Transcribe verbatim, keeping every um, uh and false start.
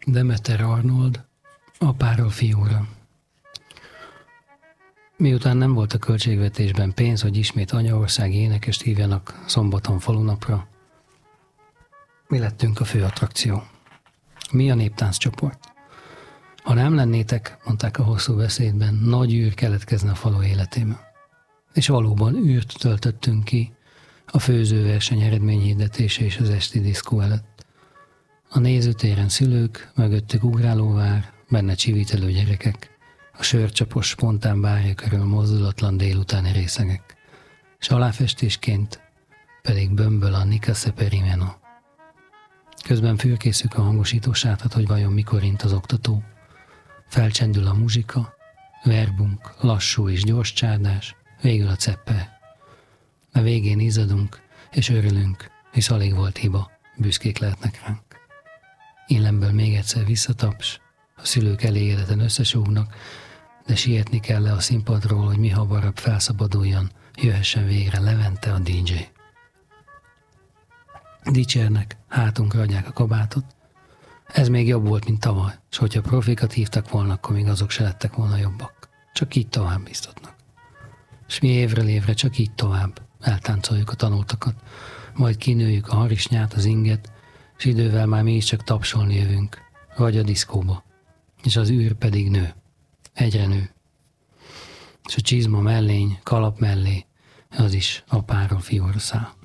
Demeter Arnold, apáról fiúra. Miután nem volt a költségvetésben pénz, hogy ismét anyaországi énekest hívjanak szombaton falunapra, mi lettünk a fő attrakció. Mi a néptánc csoport. Ha nem lennétek, mondták a hosszú beszédben, nagy űr keletkezne a falu életében. És valóban űrt töltöttünk ki a főzőverseny eredményhirdetése és az esti diszkó előtt. A nézőtéren szülők, mögöttük ugrálóvár, benne csivítelő gyerekek, a sörcsapos spontán bárja körül mozdulatlan délutáni részegek, és aláfestésként pedig bömböl a Nika Seperimeno. Közben fürkészük a hangosítósátat, hogy vajon mikor int az oktató. Felcsendül a muzsika, verbunk, lassú és gyors csárdás, végül a ceppe. A végén izzadunk és örülünk, hisz alig volt hiba, büszkék lehetnek ránk. Illemből még egyszer visszataps, a szülők elégedetten összesúgnak, de sietni kell le a színpadról, hogy mi hamarabb felszabaduljon, jöhessen végre Levente a dé dzsé. Dicsérnek, hátunkra adják a kabátot. Ez még jobb volt, mint tavaly, és hogyha profikat hívtak volna, akkor még azok se lettek volna jobbak. Csak így tovább biztatnak. És mi évről évre csak így tovább eltáncoljuk a tanultakat, majd kinőjük a harisnyát, az inget, és idővel már mi is csak tapsolni jövünk, vagy a diszkóba. És az űr pedig nő. Egyre nő. És a csizma mellény, kalap mellé, az is apáról fiúra száll.